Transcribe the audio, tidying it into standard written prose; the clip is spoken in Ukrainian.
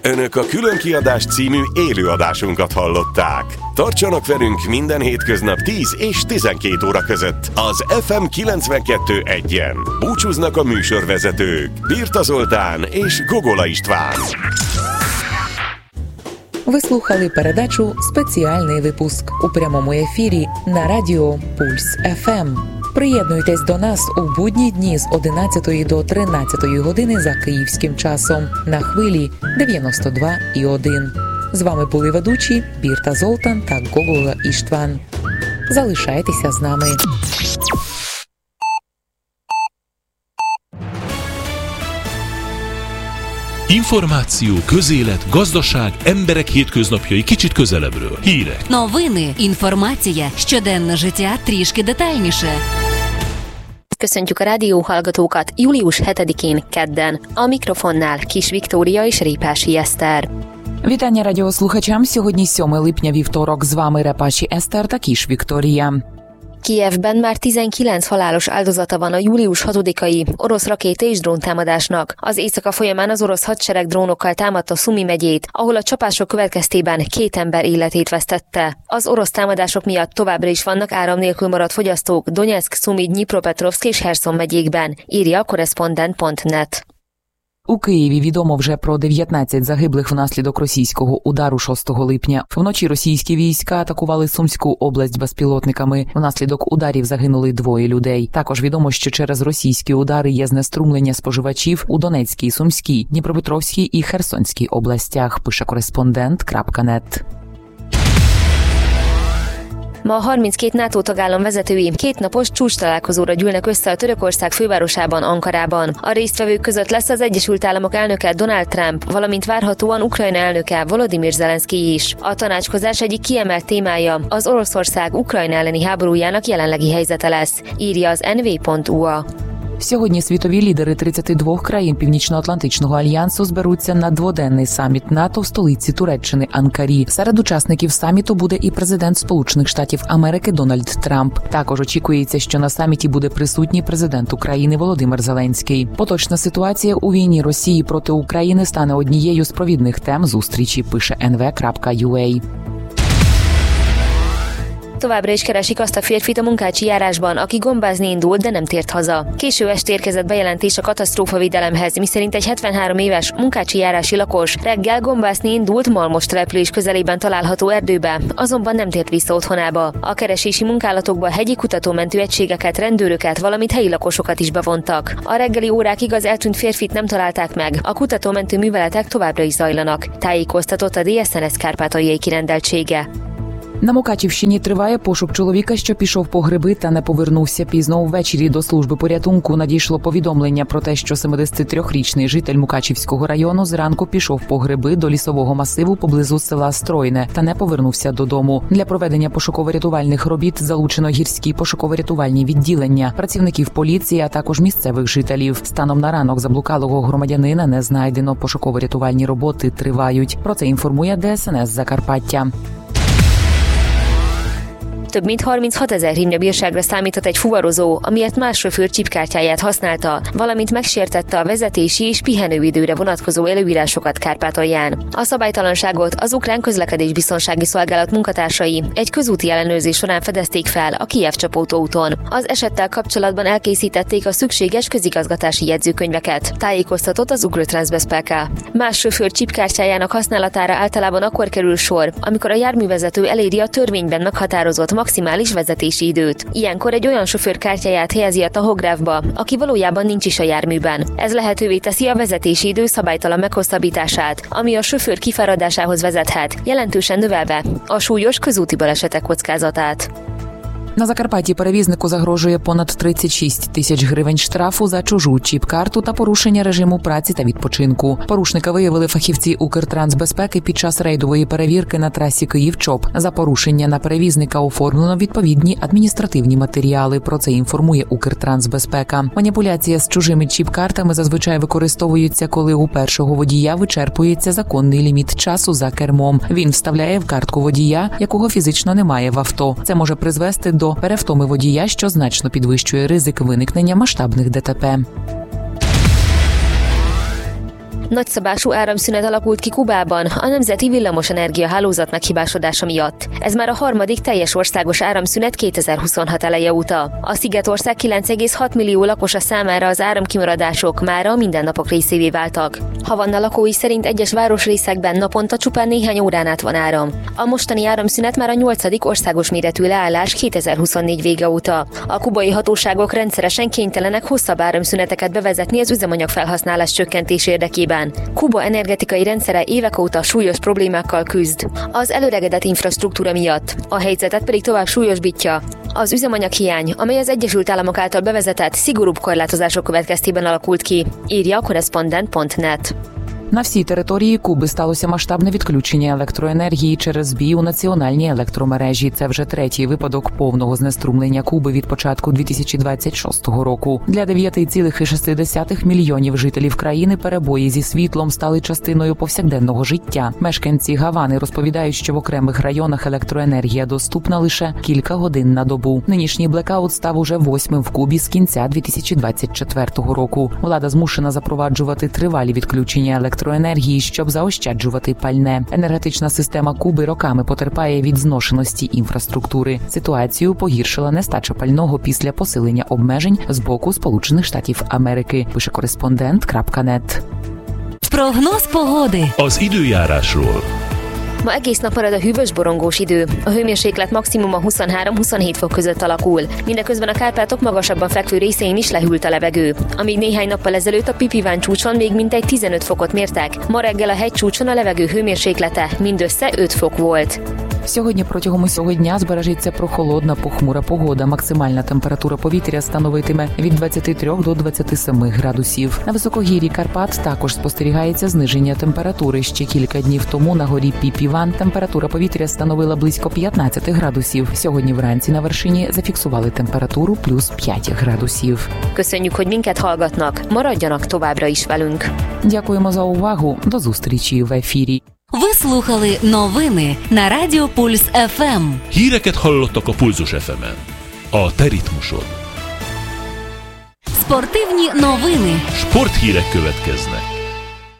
Önök a Különkiadás című élőadásunkat hallották. Tartsanak velünk minden hétköznap 10 és 12 óra között az FM 92.1-en. Búcsúznak a műsorvezetők Birta Zoltán és Gogola István. Ви слухали передачу «Спеціальний випуск» у прямому ефірі на радіо Пульс ФМ. Приєднуйтесь до нас у будні дні з 11 до 13 години за київським часом на хвилі 92,1. З вами були ведучі Бірта Золтан та Гогола Іштван. Залишайтеся з нами. Információ, közélet, gazdaság, emberek hétköznapjai kicsit közelebbről. Hírek. Новини, інформація, щоденне життя трішки детальніше. Köszöntjük a rádióhallgatókat július 7-én kedden. A mikrofonnál Kis Viktória és Répási Eszter. Вітання радіослухачам. Сьогодні 7 липня, вівторок. З вами Репаші Eszter та Kis Viktória. Kijevben már 19 halálos áldozata van a július 6-ai orosz rakéta és dróntámadásnak. Az éjszaka folyamán az orosz hadsereg drónokkal támadta Szumi megyét, ahol a csapások következtében 2 ember életét vesztette. Az orosz támadások miatt továbbra is vannak áram nélkül maradt fogyasztók Donetsk, Szumi, Dnipropetrovsk és Herson megyékben, írja a korrespondent.net. У Києві відомо вже про 19 загиблих внаслідок російського удару 6 липня. Вночі російські війська атакували Сумську область безпілотниками. Внаслідок ударів загинули 2 людей. Також відомо, що через російські удари є знеструмлення споживачів у Донецькій, Сумській, Дніпропетровській і Херсонській областях, пише korrespondent.net. Ma 32 NATO tagállam vezetői 2 napos csúcstalálkozóra gyűlnek össze a Törökország fővárosában, Ankarában. A résztvevők között lesz az Egyesült Államok elnöke Donald Trump, valamint várhatóan Ukrajna elnöke Volodymyr Zelenszkij is. A tanácskozás egyik kiemelt témája az Oroszország Ukrajna elleni háborújának jelenlegi helyzete lesz, írja az nv.ua. Сьогодні світові лідери 32 країн Північно-Атлантичного альянсу зберуться на дводенний саміт НАТО в столиці Туреччини Анкарі. Серед учасників саміту буде і президент Сполучених Штатів Америки Дональд Трамп. Також очікується, що на саміті буде присутній президент України Володимир Зеленський. Поточна ситуація у війні Росії проти України стане однією з провідних тем зустрічі, пише nv.ua. Továbbra is keresik azt a férfit a Munkácsi járásban, aki gombázni indult, de nem tért haza. Késő este érkezett bejelentés a katasztrófavédelemhez, miszerint egy 73 éves munkácsi járási lakos reggel gombászni indult Malmos település közelében található erdőbe, azonban nem tért vissza otthonába. A keresési munkálatokba hegyi kutatómentő egységeket, rendőröket, valamint helyi lakosokat is bevontak. A reggeli órákig az eltűnt férfit nem találták meg, a kutatómentő műveletek továbbra is zajlanak, tájékoztatott a DSNS Kárpátaljai kirendeltsége. На Мукачівщині триває пошук чоловіка, що пішов по гриби та не повернувся. Пізно ввечері до служби порятунку надійшло повідомлення про те, що 73-річний житель Мукачівського району зранку пішов по гриби до лісового масиву поблизу села Стройне та не повернувся додому. Для проведення пошуково-рятувальних робіт залучено гірські пошуково-рятувальні відділення, працівників поліції, а також місцевих жителів. Станом на ранок заблукалого громадянина не знайдено. Пошуково-рятувальні роботи тривають. Про це інформує ДСНС Закарпаття. Több mint 36 000 hívnya bírságra számíthat egy fuvarozó, amiért más sofőr csipkártyáját használta, valamint megsértette a vezetési és pihenőidőre vonatkozó előírásokat Kárpátalján. A szabálytalanságot az ukrán közlekedésbiztonsági szolgálat munkatársai egy közúti ellenőrzés során fedezték fel a Kijev-Csapótó úton. Az esettel kapcsolatban elkészítették a szükséges közigazgatási jegyzőkönyveket, tájékoztatott az Ukrotransbezpeka. Más sofőr csipkártyájának használatára általában akkor kerül sor, amikor a járművezető eléri a törvényben meghatározott maximális vezetési időt. Ilyenkor egy olyan sofőr kártyáját helyezi a tahográfba, aki valójában nincs is a járműben. Ez lehetővé teszi a vezetési idő szabálytalan meghosszabbítását, ami a sofőr kifáradásához vezethet, jelentősen növelve a súlyos közúti balesetek kockázatát. На Закарпатті перевізнику загрожує понад 36 тисяч гривень штрафу за чужу чіп-карту та порушення режиму праці та відпочинку. Порушника виявили фахівці Укртрансбезпеки під час рейдової перевірки на трасі Київ-Чоп. За порушення на перевізника оформлено відповідні адміністративні матеріали. Про це інформує Укртрансбезпека. Маніпуляція з чужими чіп-картами зазвичай використовується, коли у першого водія вичерпується законний ліміт часу за кермом. Він вставляє в картку водія, якого фізично немає в авто. Це може призвести до перевтоми водія, що значно підвищує ризик виникнення масштабних ДТП. Nagyszabású áramszünet alakult ki Kubában a nemzeti villamosenergia hálózat meghibásodása miatt. Ez már a harmadik teljes országos áramszünet 2026 eleje óta. A szigetország 9,6 millió lakosa számára az áramkimaradások mára mindennapok részévé váltak. Havanna lakói szerint egyes városrészekben naponta csupán néhány órán át van áram. A mostani áramszünet már a 8. országos méretű leállás 2024 vége óta. A kubai hatóságok rendszeresen kénytelenek hosszabb áramszüneteket bevezetni az üzemanyag felhasználás csökkentés érdekében. Kuba energetikai rendszere évek óta súlyos problémákkal küzd. Az előregedett infrastruktúra miatt. A helyzetet pedig tovább súlyosbítja az üzemanyaghiány, amely az Egyesült Államok által bevezetett szigorúbb korlátozások következtében alakult ki, írja a Correspondent.net. На всій території Куби сталося масштабне відключення електроенергії через збій у національній електромережі. Це вже третій випадок повного знеструмлення Куби від початку 2026 року. Для 9,6 мільйонів жителів країни перебої зі світлом стали частиною повсякденного життя. Мешканці Гавани розповідають, що в окремих районах електроенергія доступна лише кілька годин на добу. Нинішній блекаут став уже 8-м в Кубі з кінця 2024 року. Влада змушена запроваджувати тривалі відключення електроенергії, щоб заощаджувати пальне. Енергетична система Куби роками потерпає від зношеності інфраструктури. Ситуацію погіршила нестача пального після посилення обмежень з боку Сполучених Штатів Америки, пише Correspondent.net. Прогноз pogody. Az időjárásról. Ma egész nap marad a hűvös borongós idő. A hőmérséklet maximuma 23-27 fok között alakul. Mindeközben a Kárpátok magasabban fekvő részein is lehűlt a levegő. Amíg néhány nappal ezelőtt a Pipiván csúcson még mintegy 15 fokot mértek, ma reggel a hegycsúcson a levegő hőmérséklete mindössze 5 fok volt. Сьогодні протягом усього дня збережеться прохолодна похмура погода. Максимальна температура повітря становитиме від 23 до 27 градусів. На високогір'ї Карпат також спостерігається зниження температури. Ще кілька днів тому на горі Піпіван температура повітря становила близько 15 градусів. Сьогодні вранці на вершині зафіксували температуру плюс 5 градусів. Köszönjük, hogy minket hallgatnak. Maradjanak továbbra is velünk. Дякуємо за увагу. До зустрічі в ефірі. Ви слухали новини на Радіо Пульс ФМ. Híreket hallottak a Pulzus FM-en. A te ritmusod. Спортивні новини. Sporthírek következnek.